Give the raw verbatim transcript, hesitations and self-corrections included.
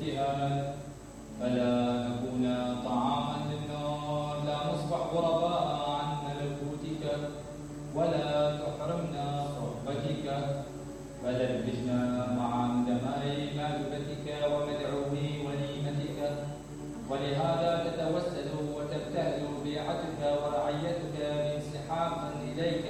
والابتهال، فلا نكون طعاما للنار، لا نصبح غرباء عن ملكوتك، ولا تحرمنا صحبتك، بل ادمجنا مع دماء مائدتك ومدعوي وليمتك. ولهذا